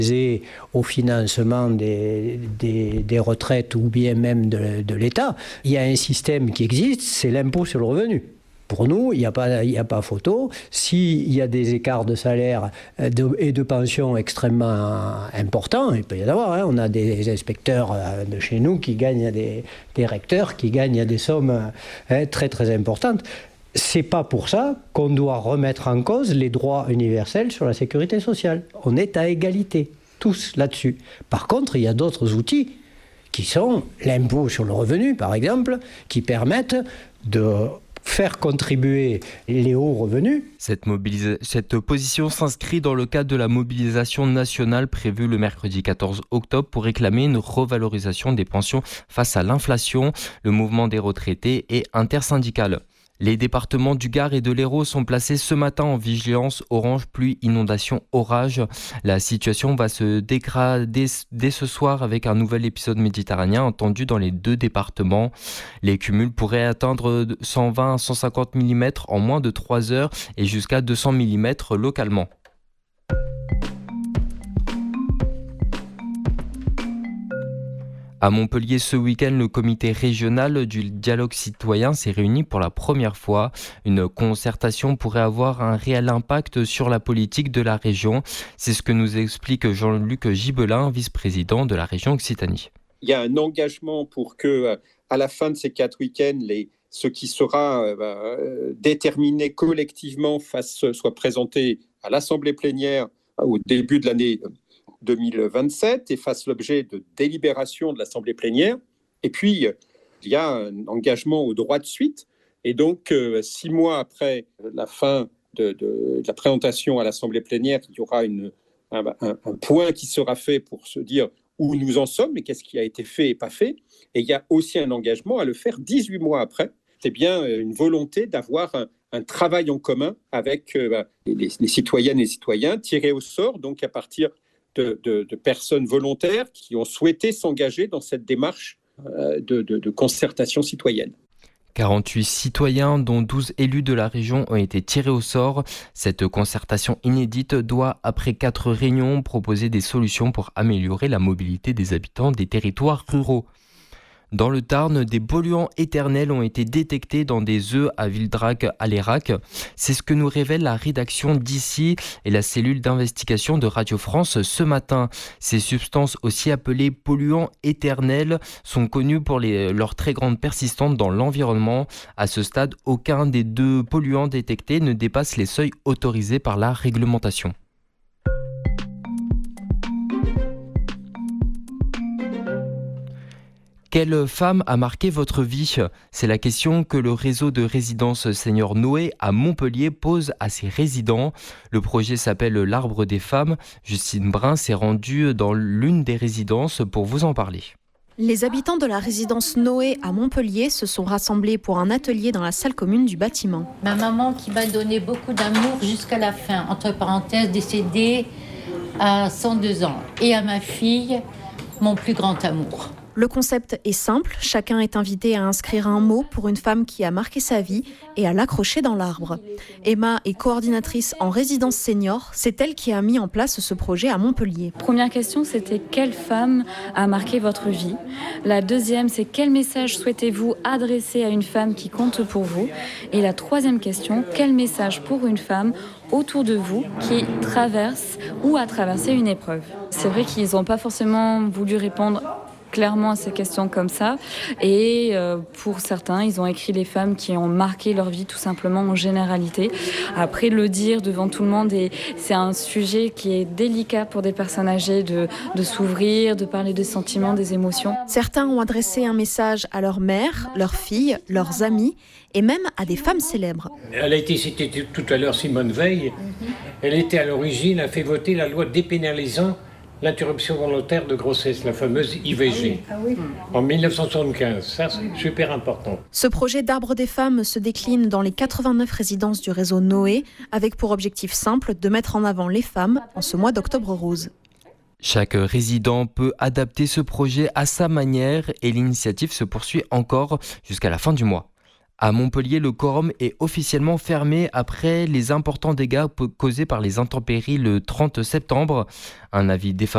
au financement des retraites ou bien même de l'État. Il y a un système qui existe, c'est l'impôt sur le revenu. Pour nous, il n'y a pas photo. S'il y a des écarts de salaire et de pension extrêmement importants, il peut y en avoir. On a des inspecteurs de chez nous qui gagnent, des recteurs qui gagnent des sommes très très importantes. C'est pas pour ça qu'on doit remettre en cause les droits universels sur la sécurité sociale. On est à égalité, tous là-dessus. Par contre, il y a d'autres outils qui sont l'impôt sur le revenu, par exemple, qui permettent de faire contribuer les hauts revenus. Cette position s'inscrit dans le cadre de la mobilisation nationale prévue le mercredi 14 octobre pour réclamer une revalorisation des pensions face à l'inflation. Le mouvement des retraités est intersyndical. Les départements du Gard et de l'Hérault sont placés ce matin en vigilance orange pluie, inondation, orage. La situation va se dégrader dès ce soir avec un nouvel épisode méditerranéen attendu dans les deux départements. Les cumuls pourraient atteindre 120 à 150 mm en moins de 3 heures et jusqu'à 200 mm localement. À Montpellier, ce week-end, le comité régional du dialogue citoyen s'est réuni pour la première fois. Une concertation pourrait avoir un réel impact sur la politique de la région. C'est ce que nous explique Jean-Luc Gibelin, vice-président de la région Occitanie. Il y a un engagement pour que, à la fin de ces 4 week-ends, ce qui sera déterminé collectivement soit présenté à l'Assemblée plénière au début de l'année 2027 et fasse l'objet de délibération de l'Assemblée plénière. Et puis, il y a un engagement au droit de suite. Et donc, 6 mois après la fin de la présentation à l'Assemblée plénière, il y aura un point qui sera fait pour se dire où nous en sommes et qu'est-ce qui a été fait et pas fait. Et il y a aussi un engagement à le faire 18 mois après. C'est bien une volonté d'avoir un travail en commun avec les citoyennes et les citoyens tirés au sort, donc à partir de personnes volontaires qui ont souhaité s'engager dans cette démarche de concertation citoyenne. 48 citoyens, dont 12 élus de la région, ont été tirés au sort. Cette concertation inédite doit, après 4 réunions, proposer des solutions pour améliorer la mobilité des habitants des territoires ruraux. Dans le Tarn, des polluants éternels ont été détectés dans des œufs à Vildrac-Alérac. C'est ce que nous révèle la rédaction d'ici et la cellule d'investigation de Radio France ce matin. Ces substances, aussi appelées polluants éternels, sont connues pour leur très grande persistance dans l'environnement. À ce stade, aucun des 2 polluants détectés ne dépasse les seuils autorisés par la réglementation. Quelle femme a marqué votre vie ? C'est la question que le réseau de résidences Senior Noé à Montpellier pose à ses résidents. Le projet s'appelle l'Arbre des femmes. Justine Brun s'est rendue dans l'une des résidences pour vous en parler. Les habitants de la résidence Noé à Montpellier se sont rassemblés pour un atelier dans la salle commune du bâtiment. Ma maman qui m'a donné beaucoup d'amour jusqu'à la fin, entre parenthèses, décédée à 102 ans. Et à ma fille, mon plus grand amour. Le concept est simple, chacun est invité à inscrire un mot pour une femme qui a marqué sa vie et à l'accrocher dans l'arbre. Emma est coordinatrice en résidence senior, c'est elle qui a mis en place ce projet à Montpellier. Première question, c'était quelle femme a marqué votre vie ? La deuxième, c'est quel message souhaitez-vous adresser à une femme qui compte pour vous ? Et la troisième question, quel message pour une femme autour de vous qui traverse ou a traversé une épreuve ? C'est vrai qu'ils n'ont pas forcément voulu répondre clairement à ces questions comme ça. Et pour certains, ils ont écrit les femmes qui ont marqué leur vie tout simplement en généralité. Après, le dire devant tout le monde, c'est un sujet qui est délicat pour des personnes âgées de s'ouvrir, de parler des sentiments, des émotions. Certains ont adressé un message à leur mère, leurs filles, leurs amis et même à des femmes célèbres. Elle a été citée tout à l'heure, Simone Veil. Elle était à l'origine, a fait voter la loi dépénalisant l'interruption volontaire de grossesse, la fameuse IVG, en 1975. Ça, c'est super important. Ce projet d'Arbre des femmes se décline dans les 89 résidences du réseau Noé, avec pour objectif simple de mettre en avant les femmes en ce mois d'Octobre Rose. Chaque résident peut adapter ce projet à sa manière et l'initiative se poursuit encore jusqu'à la fin du mois. À Montpellier, le quorum est officiellement fermé après les importants dégâts causés par les intempéries le 30 septembre. Un avis défavorable